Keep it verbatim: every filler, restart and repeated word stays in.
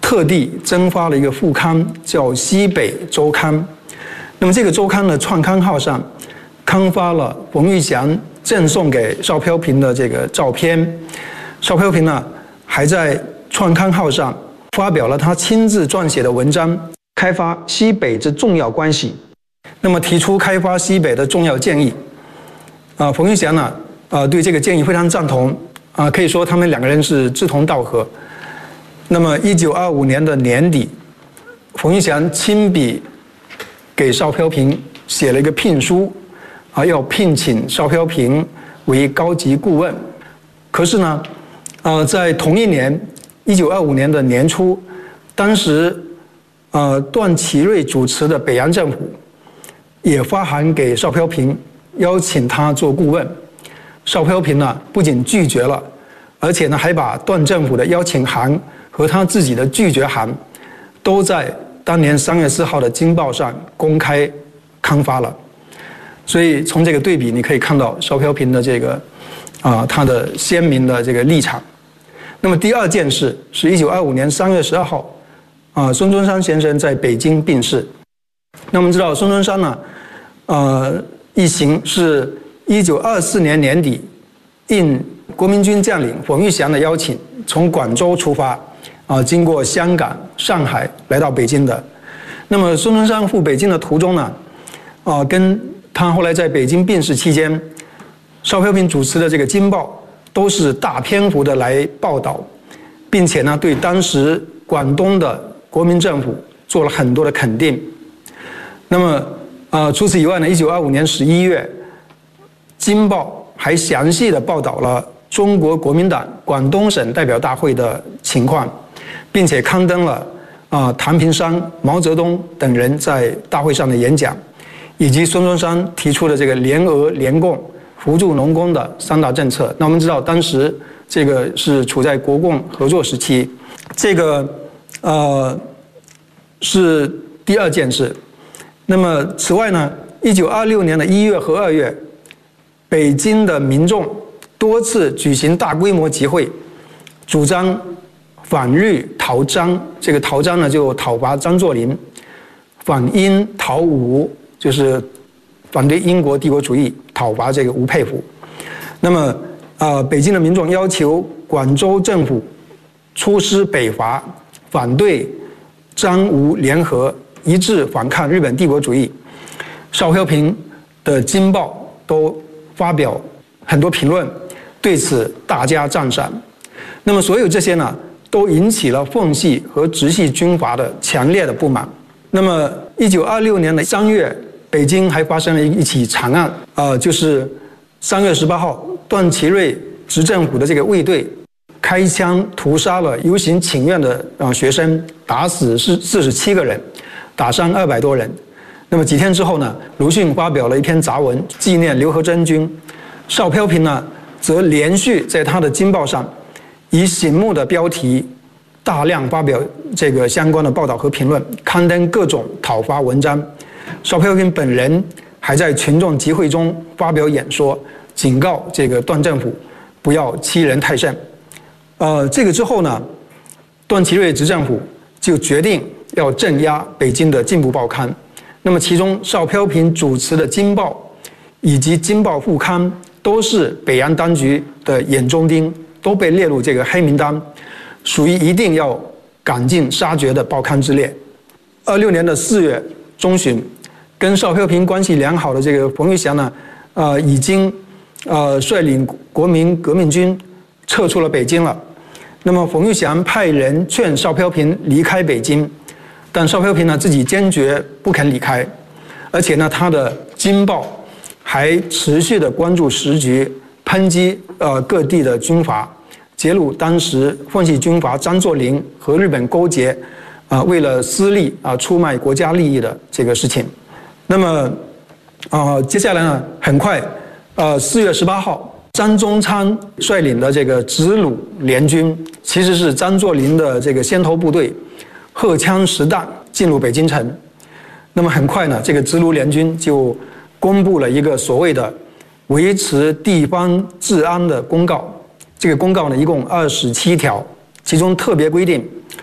特地增发了一个副刊，叫《西北周刊》。那么这个周刊的创刊号上刊发了冯玉祥赠送给邵飘萍的这个照片。邵飘萍呢，还在创刊号上发表了他亲自撰写的文章，开发西北之重要关系。那么提出开发西北的重要建议。啊，冯玉祥呢，呃，对这个建议非常赞同。啊，可以说他们两个人是志同道合。那么，一九二五年的年底，冯玉祥亲笔给邵飘萍写了一个聘书，啊，要聘请邵飘萍为高级顾问。可是呢，呃，在同一年，一九二五年的年初，当时呃段祺瑞主持的北洋政府也发函给邵飘萍，邀请他做顾问。邵飘萍呢，不仅拒绝了，而且呢，还把段政府的邀请函和他自己的拒绝函，都在当年三月四号的《京报》上公开刊发了。所以从这个对比，你可以看到邵飘萍的这个啊、呃，他的鲜明的这个立场。那么第二件事是一九二五年三月十二号，啊、呃，孙中山先生在北京病逝。那我们知道孙中山呢，呃，一行是一九二四年年底，应国民军将领冯玉祥的邀请，从广州出发，啊、呃，经过香港、上海来到北京的。那么孙中山赴北京的途中呢，啊、呃，跟他后来在北京病逝期间，邵飘萍主持的这个《京报》都是大篇幅的来报道，并且呢，对当时广东的国民政府做了很多的肯定。那么，呃，除此以外呢，一九二五年十一月，《京报》还详细的报道了中国国民党广东省代表大会的情况，并且刊登了啊、呃、谭平山、毛泽东等人在大会上的演讲，以及孙中山提出的这个联俄联共、扶助农工的三大政策。那我们知道，当时这个是处在国共合作时期，这个呃是第二件事。那么此外呢，一九二六年的一月和二月，北京的民众多次举行大规模集会，主张反日讨张。这个讨张呢，就讨伐张作霖；反英讨吴，就是反对英国帝国主义，讨伐这个吴佩孚。那么，呃，北京的民众要求广州政府出师北伐，反对张吴联合，一致反抗日本帝国主义。邵飘萍的《京报》都发表很多评论，对此大加赞赏。那么，所有这些呢，都引起了奉系和直系军阀的强烈的不满。那么，一九二六年的三月，北京还发生了一起惨案，呃，就是三月十八号，段祺瑞执政府的这个卫队开枪屠杀了游行请愿的呃学生，打死是四十七个人，打伤二百多人。那么几天之后呢，鲁迅发表了一篇杂文纪念刘和珍君。邵飘萍呢，则连续在他的《京报》上以醒目的标题，大量发表这个相关的报道和评论，刊登各种讨伐文章。邵飘萍本人还在群众集会中发表演说，警告这个段政府不要欺人太甚。呃，这个之后呢，段祺瑞执政府就决定要镇压北京的进步报刊。那么其中邵飘萍主持的《京报》以及《京报》副刊都是北洋当局的眼中钉，都被列入这个黑名单，属于一定要赶尽杀绝的报刊之列。二六年的四月中旬，跟邵飘萍关系良好的这个冯玉祥呢，呃，已经呃率领国民革命军撤出了北京了。那么冯玉祥派人劝邵飘萍离开北京，但邵飘萍呢自己坚决不肯离开，而且呢他的《京报》还持续的关注时局，抨击呃各地的军阀，揭露当时奉系军阀张作霖和日本勾结，啊、呃、为了私利啊、呃、出卖国家利益的这个事情。那么啊、呃、接下来呢，很快呃四月十八号，张宗昌率领的这个直鲁联军，其实是张作霖的这个先头部队，荷枪实弹进入北京城。那么很快呢，这个直鲁联军就公布了一个所谓的维持地方治安的公告。这个公告呢，一共二十七条，其中特别规定，